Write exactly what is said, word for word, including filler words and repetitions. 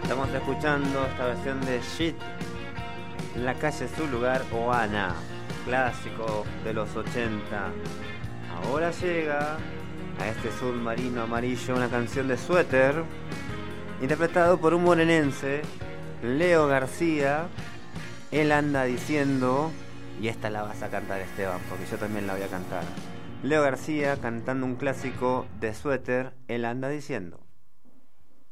Estamos escuchando esta versión de Shit, En la calle su lugar, Oana, clásico de los ochenta. Ahora llega a este submarino amarillo una canción de Suéter, interpretado por un morenense, Leo García. Él anda diciendo, y esta la vas a cantar, Esteban, porque yo también la voy a cantar. Leo García cantando un clásico de Suéter, Él anda diciendo.